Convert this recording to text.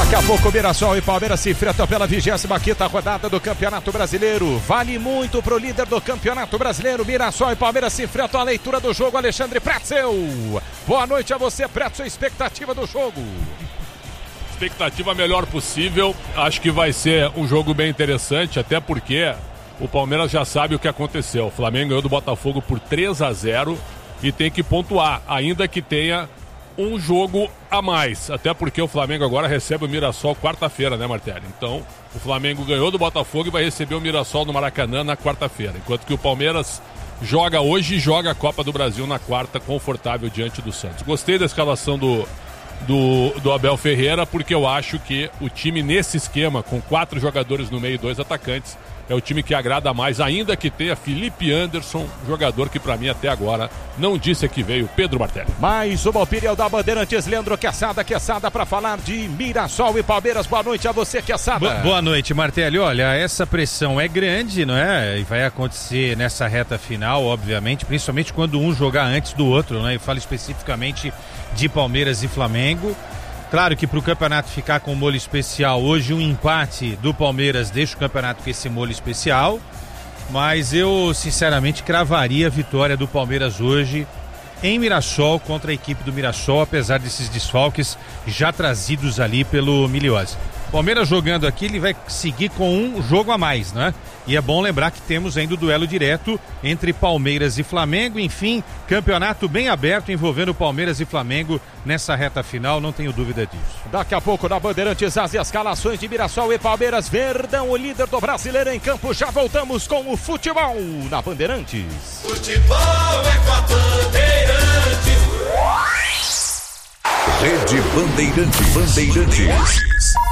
Daqui a pouco, Mirassol e Palmeiras se enfrentam pela 25ª rodada do Campeonato Brasileiro. Vale muito pro líder do Campeonato Brasileiro. Mirassol e Palmeiras se enfrentam. A leitura do jogo, Alexandre Pretzel. Boa noite a você, Pretzel. Expectativa do jogo. Expectativa melhor possível. Acho que vai ser um jogo bem interessante, até porque o Palmeiras já sabe o que aconteceu. O Flamengo ganhou do Botafogo por 3-0 e tem que pontuar, ainda que tenha um jogo a mais, até porque o Flamengo agora recebe o Mirassol quarta-feira, né, Martelli? Então, o Flamengo ganhou do Botafogo e vai receber o Mirassol no Maracanã na quarta-feira, enquanto que o Palmeiras joga hoje e joga a Copa do Brasil na quarta, confortável diante do Santos. Gostei da escalação do Abel Ferreira, porque eu acho que o time nesse esquema, com 4 jogadores no meio e 2 atacantes, é o time que agrada mais, ainda que tenha Felipe Anderson, jogador que pra mim até agora não disse que veio, Pedro Martelli. Mais uma opinião da Bandeirantes, Leandro Quesada pra falar de Mirassol e Palmeiras. Boa noite a você, Quesada. Boa noite, Martelli. Olha, essa pressão é grande, não é? E vai acontecer nessa reta final, obviamente, principalmente quando um jogar antes do outro, né? Eu falo especificamente de Palmeiras e Flamengo. Claro que para o campeonato ficar com molho especial, hoje um empate do Palmeiras deixa o campeonato com esse molho especial, mas eu sinceramente cravaria a vitória do Palmeiras hoje em Mirassol contra a equipe do Mirassol, apesar desses desfalques já trazidos ali pelo Miliose. Palmeiras jogando aqui, ele vai seguir com um jogo a mais, né? E é bom lembrar que temos ainda o duelo direto entre Palmeiras e Flamengo. Enfim, campeonato bem aberto envolvendo Palmeiras e Flamengo nessa reta final, não tenho dúvida disso. Daqui a pouco na Bandeirantes as escalações de Mirassol e Palmeiras. Verdão, o líder do Brasileiro em campo. Já voltamos com o futebol na Bandeirantes. Futebol é com a Bandeirantes. Rede Bandeirantes.